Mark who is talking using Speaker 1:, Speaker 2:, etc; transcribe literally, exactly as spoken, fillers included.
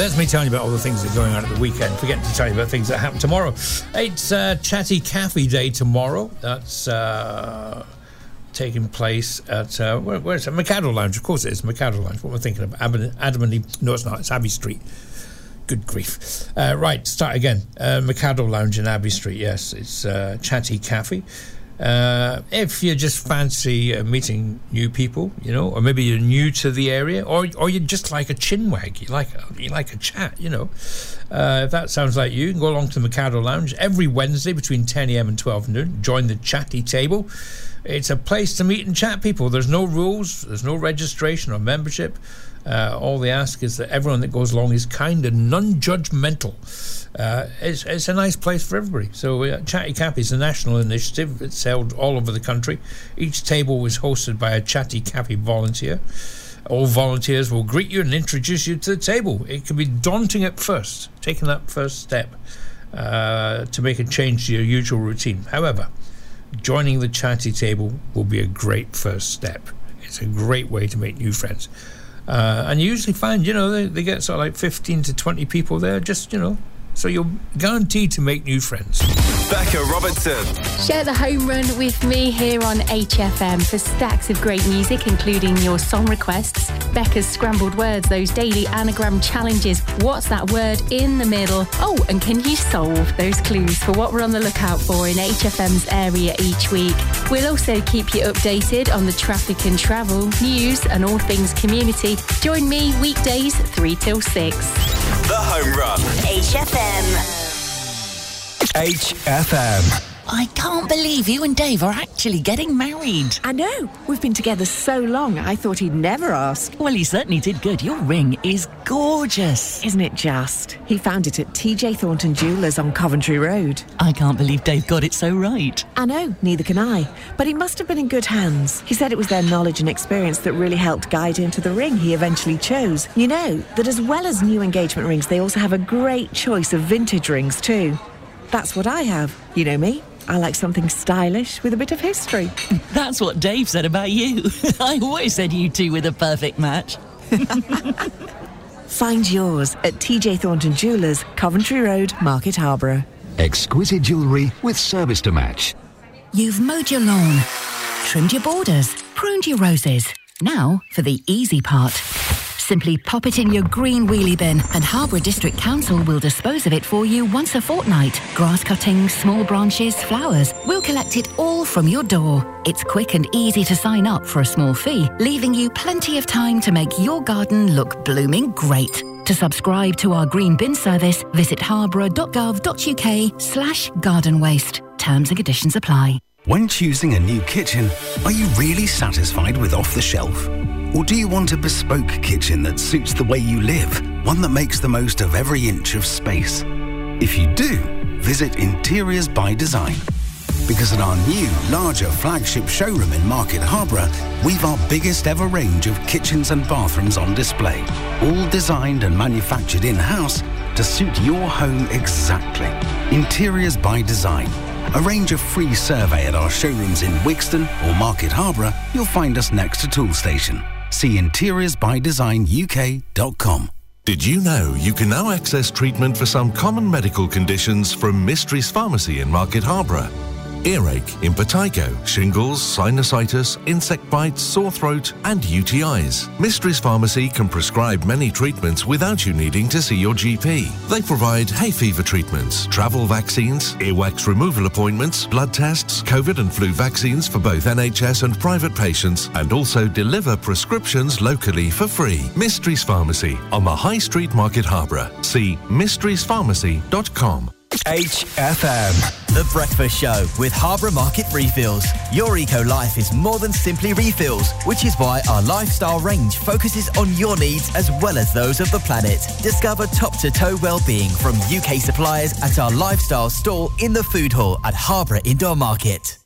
Speaker 1: There's me telling you about all the things that are going on at the weekend. Forgetting to tell you about things that happen tomorrow. It's uh, Chatty Cafe Day tomorrow. That's uh, taking place at, uh, where, where is it? Mikado Lounge. Of course it is, Mikado Lounge. What am I thinking of? Adam, Adam and Eve. No, it's not. It's Abbey Street. Good grief. Uh, right, start again. Uh, Mikado Lounge in Abbey Street, yes. It's uh, Chatty Cafe. Uh, if you just fancy uh, meeting new people, you know, or maybe you're new to the area, or or you just like a chinwag, you like a, you like a chat, you know. Uh, if that sounds like you, you can go along to the Mikado Lounge every Wednesday between ten a.m. and twelve noon. Join the chatty table. It's a place to meet and chat people. There's no rules. There's no registration or membership. Uh, all they ask is that everyone that goes along is kind and non-judgmental. Uh, it's, it's a nice place for everybody. So uh, Chatty Cafe is a national initiative. It's held all over the country. Each table is hosted by a Chatty Cafe volunteer. All volunteers will greet you and introduce you to the table. It can be daunting at first, taking that first step uh, to make a change to your usual routine. However, joining the Chatty table will be a great first step. It's a great way to make new friends. Uh, and you usually find, you know, they, they get sort of like fifteen to twenty people there, just, you know, so you're guaranteed to make new friends.
Speaker 2: Becca Robertson.
Speaker 3: Share the home run with me here on H F M for stacks of great music, including your song requests, Becca's scrambled words, those daily anagram challenges. What's that word in the middle? Oh, and can you solve those clues for what we're on the lookout for in H F M's area each week? We'll also keep you updated on the traffic and travel, news and all things community. Join me weekdays three till six.
Speaker 2: The Home Run.
Speaker 4: H F M.
Speaker 2: H F M.
Speaker 5: I can't believe you and Dave are actually getting married.
Speaker 6: I know. We've been together so long, I thought he'd never ask.
Speaker 5: Well, he certainly did good. Your ring is gorgeous.
Speaker 6: Isn't it just? He found it at T J Thornton Jewellers on Coventry Road.
Speaker 5: I can't believe Dave got it so right.
Speaker 6: I know, neither can I. But he must have been in good hands. He said it was their knowledge and experience that really helped guide him to the ring he eventually chose. You know, that as well as new engagement rings, they also have a great choice of vintage rings too. That's what I have. You know me. I like something stylish with a bit of history.
Speaker 5: That's what Dave said about you. I always said you two were the perfect match.
Speaker 6: Find yours at T J Thornton Jewellers, Coventry Road, Market Harborough.
Speaker 7: Exquisite jewellery with service to match.
Speaker 8: You've mowed your lawn, trimmed your borders, pruned your roses. Now for the easy part. Simply pop it in your green wheelie bin and Harborough District Council will dispose of it for you once a fortnight. Grass cuttings, small branches, flowers. We'll collect it all from your door. It's quick and easy to sign up for a small fee, leaving you plenty of time to make your garden look blooming great. To subscribe to our green bin service, visit harborough.gov.uk slash garden waste. Terms and conditions apply.
Speaker 9: When choosing a new kitchen, are you really satisfied with off the shelf? Or do you want a bespoke kitchen that suits the way you live? One that makes the most of every inch of space? If you do, visit Interiors by Design. Because at our new, larger flagship showroom in Market Harborough, we've our biggest ever range of kitchens and bathrooms on display. All designed and manufactured in-house to suit your home exactly. Interiors by Design. Arrange a free survey at our showrooms in Wigston or Market Harborough. You'll find us next to Toolstation. See interiors by design U K dot com.
Speaker 10: Did you know you can now access treatment for some common medical conditions from Mysteries Pharmacy in Market Harborough? Earache, impetigo, shingles, sinusitis, insect bites, sore throat and U T Is. Mysteries Pharmacy can prescribe many treatments without you needing to see your G P. They provide hay fever treatments, travel vaccines, earwax removal appointments, blood tests, COVID and flu vaccines for both N H S and private patients, and also deliver prescriptions locally for free. Mysteries Pharmacy on the High Street, Market Harborough. See mysteries pharmacy dot com.
Speaker 2: H F M. The Breakfast Show with Harborough Market Refills. Your eco-life is more than simply refills, which is why our lifestyle range focuses on your needs as well as those of the planet. Discover top-to-toe well-being from U K suppliers at our lifestyle store in the food hall at Harborough Indoor Market.